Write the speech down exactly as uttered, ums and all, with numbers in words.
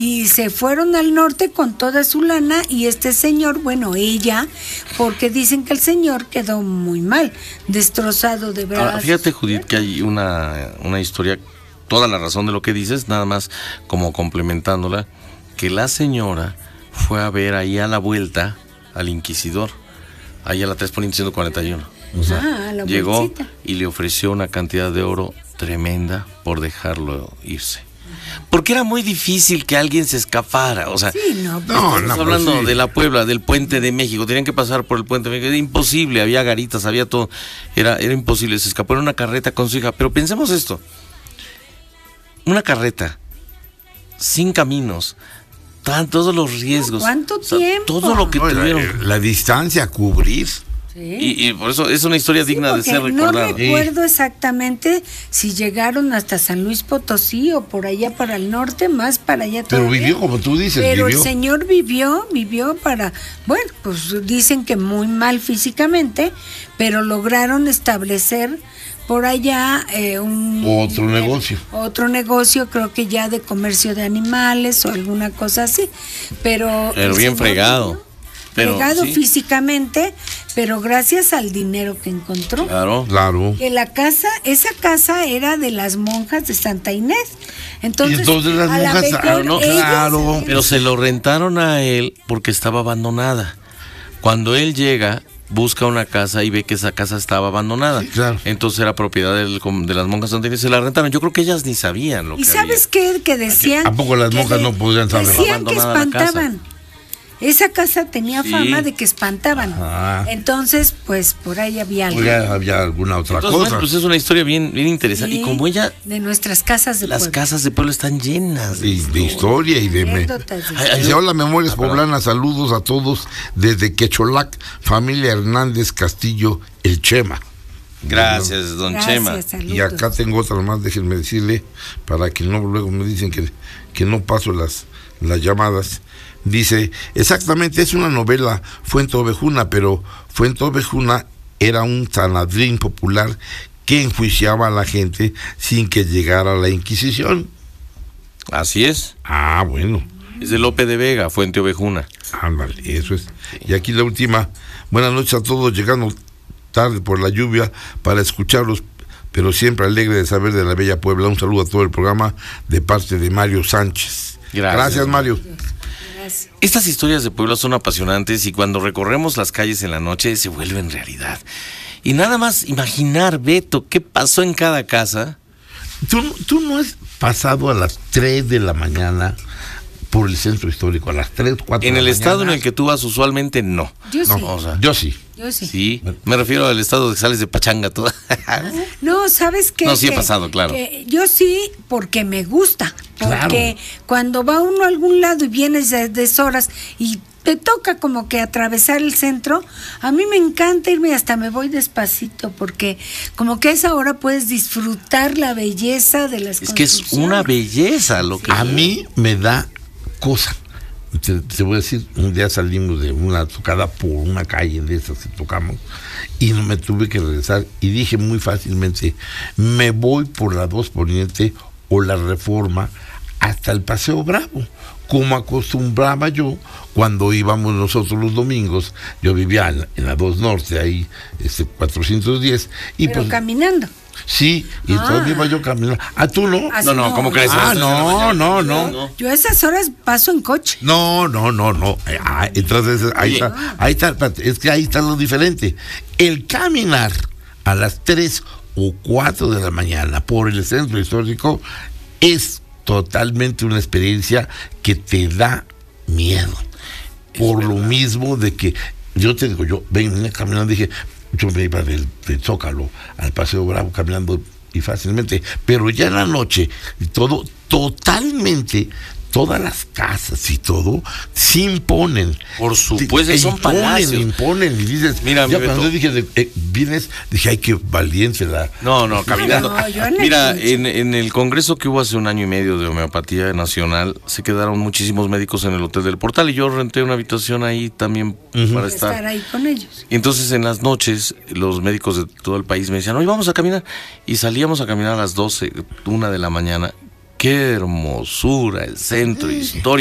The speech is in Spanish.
Y se fueron al norte con toda su lana y este señor, bueno, ella, porque dicen que el señor quedó muy mal, destrozado de verdad. Ahora, fíjate, Judith, que hay una, una historia, toda la razón de lo que dices, nada más como complementándola, que la señora fue a ver ahí a la vuelta al inquisidor, ahí a la tres Poniente ciento cuarenta y uno. O sea, ah, la llegó bolsita. y le ofreció una cantidad de oro tremenda por dejarlo irse. Porque era muy difícil que alguien se escapara, o sea, Sí, no, pues, No, estamos no, hablando pues sí. de la Puebla, del puente de México, tenían que pasar por el puente de México, era imposible, había garitas, había todo, era, era imposible, se escapó en una carreta con su hija, pero pensemos esto, una carreta, sin caminos, tan, todos los riesgos, ¿Cuánto o sea, tiempo? todo lo que No, la, tuvieron, la distancia a cubrir. Sí. y, y por eso es una historia Sí, digna de porque ser recordada. no recuerdo exactamente si llegaron hasta San Luis Potosí o por allá para el norte, más para allá Pero todavía. vivió, como tú dices, Pero vivió. el señor vivió, vivió para, bueno, pues dicen que muy mal físicamente, pero lograron establecer por allá eh, un Otro negocio. otro negocio, creo que ya de comercio de animales o alguna cosa así, pero Pero el bien señor fregado. vivió, Pero, fregado sí, físicamente, pero gracias al dinero que encontró. claro. Claro. Que la casa, esa casa era de las monjas de Santa Inés. Entonces, Y entonces las a la monjas, mejor ah, no, ellas claro. habían- Pero se lo rentaron a él porque estaba abandonada. Cuando él llega, busca una casa y ve que esa casa estaba abandonada. Sí, claro. Entonces era propiedad del- de las monjas santinas, se la rentaron. Yo creo que ellas ni sabían lo ¿Y que sabes había. qué? Que decían... ¿A poco las que monjas no podrían saber? Decían que Abandonada la casa. espantaban. Esa casa tenía Sí. fama de que espantaban. Ajá. Entonces, pues, por ahí había algo. Oiga, había alguna otra Entonces, cosa. bueno, pues es una historia bien, bien interesante. Sí, Y como ella, de nuestras casas de las pueblo. casas de pueblo están llenas de, de, de historia y de... Me, Anécdotas de- Ay, ay, Dice, hola, Memorias Ah, perdón. Poblanas, saludos a todos desde Quecholac, familia Hernández Castillo, el Chema. Gracias, don Gracias, Chema. saludos. Y acá tengo otra más, déjenme decirle, para que no luego me dicen que, que no paso las, las llamadas. Dice, exactamente, es una novela Fuente Ovejuna, pero Fuente Ovejuna era un sanadrín popular que enjuiciaba a la gente sin que llegara la Inquisición. Así es. Ah, bueno, Es de Lope de Vega, Fuente Ovejuna. ándale, eso es. Y aquí la última, buenas noches a todos, llegando tarde por la lluvia para escucharlos, pero siempre alegre de saber de la bella Puebla. Un saludo a todo el programa de parte de Mario Sánchez. Gracias. Gracias, Mario. Gracias. Estas historias de Puebla son apasionantes y cuando recorremos las calles en la noche se vuelven realidad. Y nada más imaginar, Beto, qué pasó en cada casa. ¿Tú, tú no has pasado a las tres de la mañana por el centro histórico, a las tres, cuatro En de el la estado en mañana? el que tú vas usualmente, no. Yo No, sí. O sea, yo sí. Yo sí. sí, me refiero al estado de que sales de pachanga toda. No, ¿sabes qué? No, sí he Que- pasado, claro. que yo sí, porque me gusta. Porque Claro. cuando va uno a algún lado y vienes de deshoras y te toca como que atravesar el centro, a mí me encanta irme, hasta me voy despacito, porque como que a esa hora puedes disfrutar la belleza de las Es que es construcciones. una belleza lo que... A mí me da cosa. Te, te voy a decir, un día salimos de una tocada por una calle de esas que tocamos y no me tuve que regresar y dije muy fácilmente, me voy por la dos Poniente o la Reforma hasta el Paseo Bravo, como acostumbraba yo cuando íbamos nosotros los domingos. Yo vivía en, en la dos Norte, ahí este, cuatrocientos diez, y Pero pues caminando. sí, y Ah. entonces iba yo caminando. ¿Ah, tú no? Así No, no, ¿cómo crees? Ah, A las tres de la no, mañana. no, no. Yo a esas horas paso en coche. No, no, no, no. Ah, entonces ahí Oye. está, ahí está, espérate, es que ahí está lo diferente. El caminar a las tres o cuatro de la mañana por el centro histórico es totalmente una experiencia que te da miedo. Por lo mismo de que yo te digo, yo venía caminando, dije, yo me iba del, del Zócalo al Paseo Bravo caminando y fácilmente, pero ya en la noche, todo totalmente, todas las casas y todo, se imponen. Por supuesto, Te- son imponen, palacios. imponen, y dices, Mira, mi ya Beto. cuando dije, de, eh, vienes, dije, ay, qué valiente la... No, no, caminando. No, yo en el Mira, coche. en, en el congreso que hubo hace un año y medio de homeopatía nacional, se quedaron muchísimos médicos en el Hotel del Portal y yo renté una habitación ahí también para Estar estar. ahí con ellos. Y entonces en las noches los médicos de todo el país me decían, hoy vamos a caminar. Y salíamos a caminar a las doce, una de la mañana. qué hermosura el centro histórico.